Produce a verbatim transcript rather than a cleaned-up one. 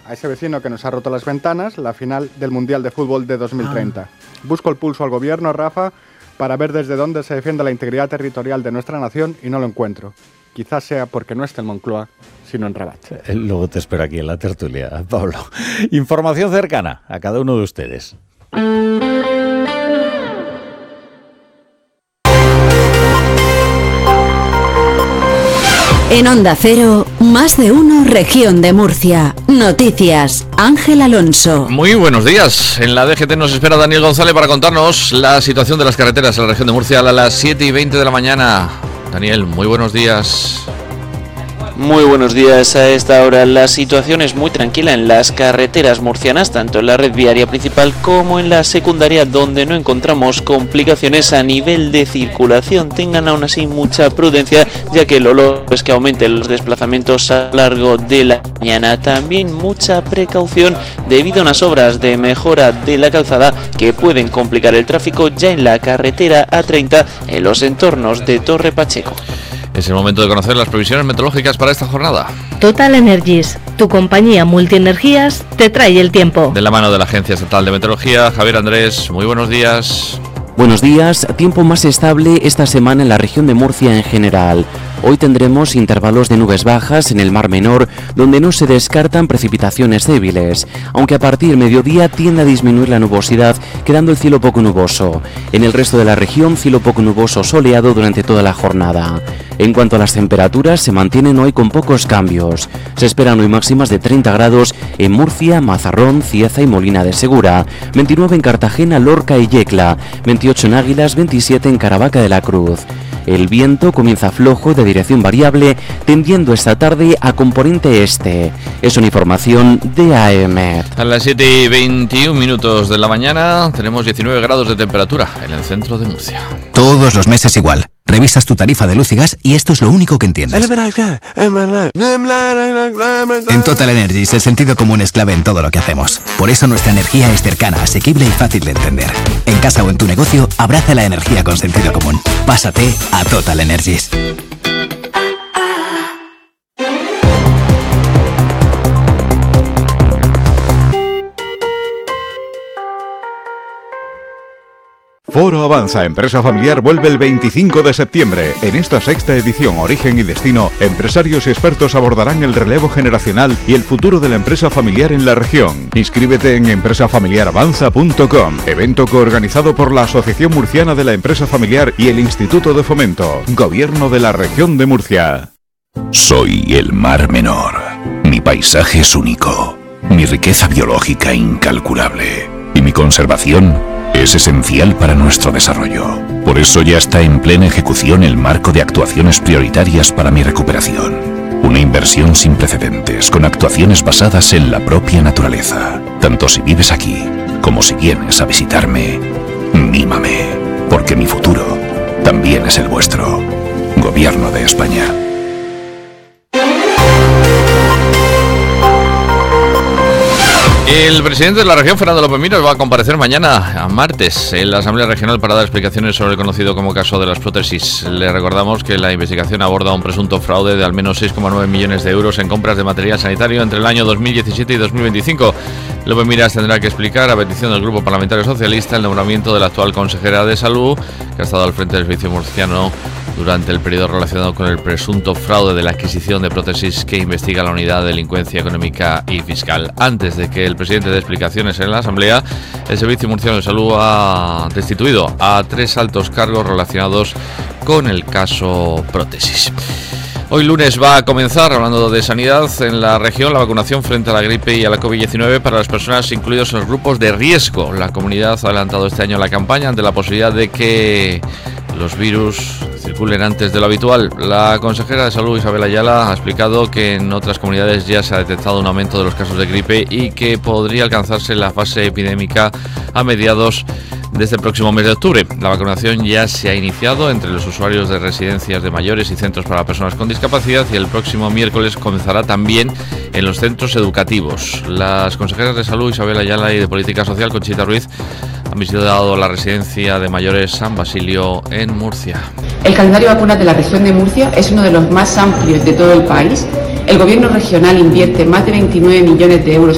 a ese vecino que nos ha roto las ventanas, la final del Mundial de Fútbol de dos mil treinta. Ah. Busco el pulso al gobierno, Rafa, para ver desde dónde se defiende la integridad territorial de nuestra nación y no lo encuentro. Quizás sea porque no está en Moncloa, sino en Rabat. Luego te espero aquí en la tertulia, Pablo. Información cercana a cada uno de ustedes. En Onda Cero, más de uno, región de Murcia. Noticias, Ángel Alonso. Muy buenos días. En la D G T nos espera Daniel González para contarnos la situación de las carreteras en la región de Murcia a las siete y veinte de la mañana. Daniel, muy buenos días. Muy buenos días. A esta hora la situación es muy tranquila en las carreteras murcianas, tanto en la red viaria principal como en la secundaria, donde no encontramos complicaciones a nivel de circulación. Tengan aún así mucha prudencia, ya que lo lógico es que aumenten los desplazamientos a lo largo de la mañana. También mucha precaución debido a unas obras de mejora de la calzada que pueden complicar el tráfico ya en la carretera A treinta en los entornos de Torre Pacheco. Es el momento de conocer las previsiones meteorológicas para esta jornada. Total Energies, tu compañía multienergías, te trae el tiempo. De la mano de la Agencia Estatal de Meteorología, Javier Andrés, muy buenos días. Buenos días, tiempo más estable esta semana en la región de Murcia en general. Hoy tendremos intervalos de nubes bajas en el Mar Menor, donde no se descartan precipitaciones débiles, aunque a partir del mediodía tiende a disminuir la nubosidad, quedando el cielo poco nuboso. En el resto de la región, cielo poco nuboso soleado durante toda la jornada. En cuanto a las temperaturas, se mantienen hoy con pocos cambios. Se esperan hoy máximas de treinta grados en Murcia, Mazarrón, Cieza y Molina de Segura, veintinueve en Cartagena, Lorca y Yecla, veintiocho en Águilas, veintisiete en Caravaca de la Cruz. El viento comienza flojo de dirección variable, tendiendo esta tarde a componente este. Es una información de A E M E T. A las siete y veintiún minutos de la mañana tenemos diecinueve grados de temperatura en el centro de Murcia. Todos los meses igual. Revisas tu tarifa de luz y gas y esto es lo único que entiendes. En Total Energies el sentido común es clave en todo lo que hacemos. Por eso nuestra energía es cercana, asequible y fácil de entender. En casa o en tu negocio, abraza la energía con sentido común. Pásate a Total Energies. Foro Avanza Empresa Familiar vuelve el veinticinco de septiembre. En esta sexta edición Origen y Destino, empresarios y expertos abordarán el relevo generacional y el futuro de la empresa familiar en la región. Inscríbete en empresa familiar avanza punto com, evento coorganizado por la Asociación Murciana de la Empresa Familiar y el Instituto de Fomento, Gobierno de la Región de Murcia. Soy el Mar Menor. Mi paisaje es único, mi riqueza biológica incalculable y mi conservación es esencial para nuestro desarrollo. Por eso ya está en plena ejecución el marco de actuaciones prioritarias para mi recuperación. Una inversión sin precedentes, con actuaciones basadas en la propia naturaleza. Tanto si vives aquí, como si vienes a visitarme, mímame, porque mi futuro también es el vuestro. Gobierno de España. El presidente de la región, Fernando López Miras, va a comparecer mañana, a martes, en la Asamblea Regional para dar explicaciones sobre el conocido como caso de las prótesis. Le recordamos que la investigación aborda un presunto fraude de al menos seis coma nueve millones de euros en compras de material sanitario entre el año dos mil diecisiete y dos mil veinticinco. López Miras tendrá que explicar, a petición del Grupo Parlamentario Socialista, el nombramiento de la actual consejera de Salud, que ha estado al frente del servicio murciano durante el periodo relacionado con el presunto fraude de la adquisición de prótesis que investiga la Unidad de Delincuencia Económica y Fiscal. Antes de que el presidente dé explicaciones en la Asamblea, el Servicio Murciano de Salud ha destituido a tres altos cargos relacionados con el caso prótesis. Hoy lunes va a comenzar, hablando de sanidad, en la región la vacunación frente a la gripe y a la covid diecinueve para las personas incluidas en los grupos de riesgo. La comunidad ha adelantado este año la campaña ante la posibilidad de que los virus circulen antes de lo habitual. La consejera de Salud, Isabel Ayala, ha explicado que en otras comunidades ya se ha detectado un aumento de los casos de gripe y que podría alcanzarse la fase epidémica a mediados de este próximo mes de octubre. La vacunación ya se ha iniciado entre los usuarios de residencias de mayores y centros para personas con discapacidad y el próximo miércoles comenzará también en los centros educativos. Las consejeras de Salud, Isabel Ayala, y de Política Social, Conchita Ruiz, han visitado la residencia de mayores San Basilio en Murcia. El calendario vacunal de la región de Murcia es uno de los más amplios de todo el país. El gobierno regional invierte más de veintinueve millones de euros